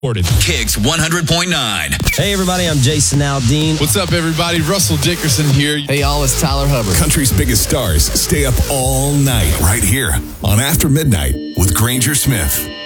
Kicks 100.9. Hey, everybody, I'm Jason Aldean. What's up, everybody? Russell Dickerson here. Hey, y'all, it's Tyler Hubbard. Country's biggest stars stay up all night right here on After Midnight with Granger Smith.